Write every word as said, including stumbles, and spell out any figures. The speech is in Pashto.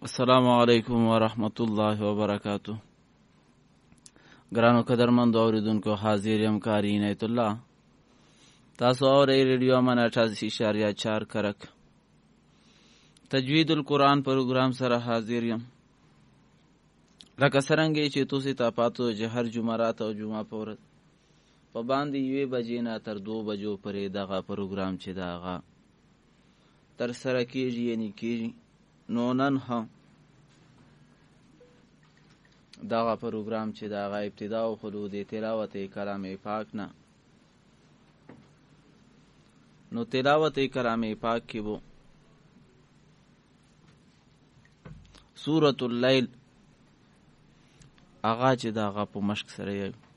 السلام علیکم ورحمت الله وبرکاتہ. ګرانو قدرمندو اوریدونکو، حاضر یم کاری عنایت الله. تاسو اورئ ریډیو امن اٹھاسی اشاریه چار کرک. تجوید القرآن پروګرام سره حاضر یم. لکه څرنګه چې تاسو ته پاتو چې هر جمعرات او جمعه په ورځ په باندې یوې بجې نه تر دو بجو پورې دغه پروګرام چې دغه تر سره کېږي یعنی کېږي نو نن هم دغه پروګرام چې دغه ابتدا وخلو د تلاوت کلام پاک نه، نو تلاوت کلام پاک کې وو سورة اللیل هغه چې دغه په مشق سره یې